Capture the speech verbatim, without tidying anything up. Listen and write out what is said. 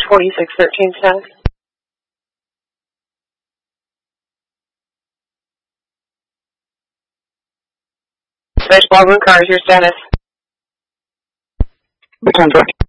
forty-six thirteen status. Fish Baldwin Cars, your status. Return direct.